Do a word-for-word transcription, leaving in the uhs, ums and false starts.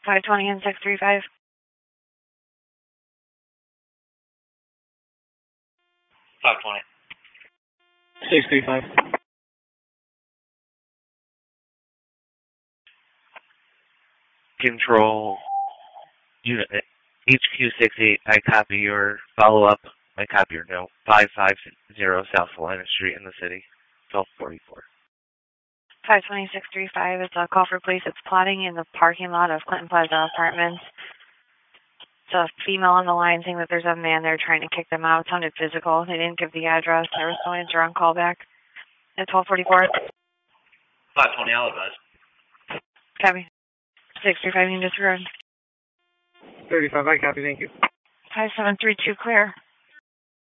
five twenty and six three five. five twenty. six three five. Control Unit H Q sixty-eight, I copy your follow-up. I copy your note. five five zero South Salina Street in the city, twelve forty-four. five twenty, six three five. It's a call for police. It's plotting in the parking lot of Clinton Plaza Apartments. It's a female on the line saying that there's a man there trying to kick them out. It sounded physical. They didn't give the address. There was no answer on callback. At twelve forty-four. five twenty, I'll advise. Copy. six three five, you can disregard. thirty-five, I copy, thank you. five seven three two, clear.